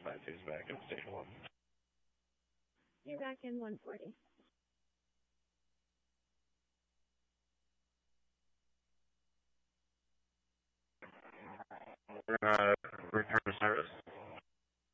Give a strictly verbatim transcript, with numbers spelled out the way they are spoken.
five two's back in station one. You're back in one forty. We're gonna